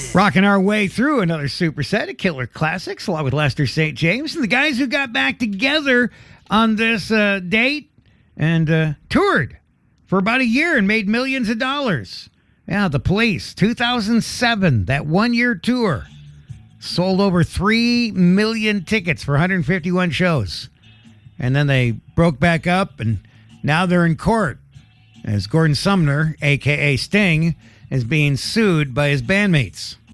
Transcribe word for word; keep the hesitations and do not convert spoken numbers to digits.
Rocking our way through another superset of Killer Classics, along with Lester Saint James and the guys who got back together on this uh, date and uh, toured for about a year and made millions of dollars. Yeah, The Police, two thousand seven, that one-year tour, sold over three million tickets for one hundred fifty-one shows. And then they broke back up, and now they're in court as Gordon Sumner, a k a. Sting, is being sued by his bandmates.